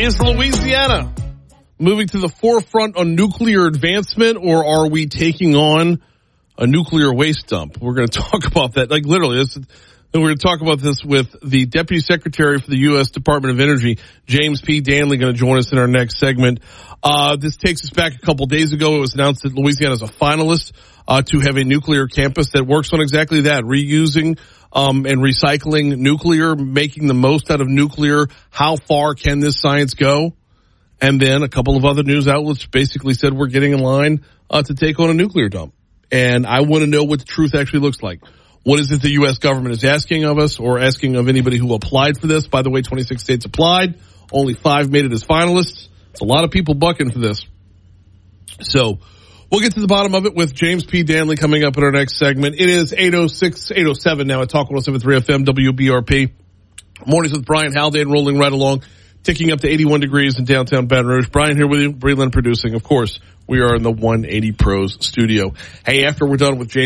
Is Louisiana moving to the forefront on nuclear advancement, or are we taking on a nuclear waste dump? We're going to talk about that. Like literally, we're going to talk about this with the Deputy Secretary for the U.S. Department of Energy, James P. Danley, going to join us in our next segment. This takes us back a couple days ago. It was announced that Louisiana is a finalist to have a nuclear campus that works on exactly that, reusing and recycling nuclear, making the most out of nuclear. How far can this science go? And then a couple of other news outlets basically said we're getting in line to take on a nuclear dump. And I want to know what the truth actually looks like. What is it the U.S. government is asking of us or asking of anybody who applied for this? By the way, 26 states applied. Only 5 made it as finalists. It's a lot of people bucking for this. So we'll get to the bottom of it with James P. Danley coming up in our next segment. It is 8:07 now at Talk 107.3 FM WBRP. Mornings with Brian Haldane rolling right along, ticking up to 81 degrees in downtown Baton Rouge. Brian here with you, Breland producing. Of course, we are in the 180 Pros studio. Hey, after we're done with James